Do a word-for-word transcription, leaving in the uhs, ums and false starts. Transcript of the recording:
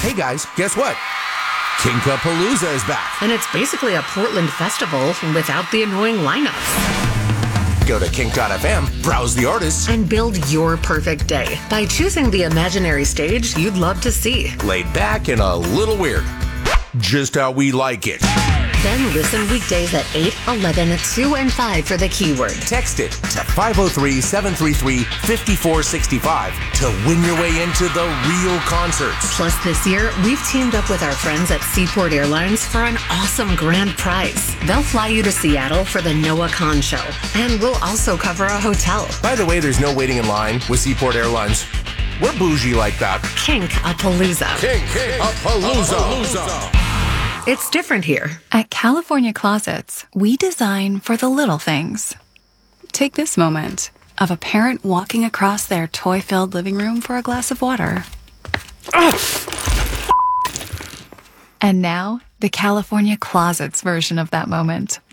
Hey guys, guess what? Kinkapalooza is back. And it's basically a Portland festival without the annoying lineups. Go to kink dot f m, browse the artists, and build your perfect day by choosing the imaginary stage you'd love to see. Laid back and a little weird. Just how we like it. Then listen weekdays at eight, eleven, two, and five for the keyword. Text it to five oh three, seven three three, five four six five to win your way into the real concerts. Plus, this year, we've teamed up with our friends at Seaport Airlines for an awesome grand prize. They'll fly you to Seattle for the Noah Khan show, and we'll also cover a hotel. By the way, there's no waiting in line with Seaport Airlines. We're bougie like that. Kink-a-palooza. Kink-a-palooza. It's different here. At California Closets, we design for the little things. Take this moment of a parent walking across their toy-filled living room for a glass of water. And now, the California Closets version of that moment,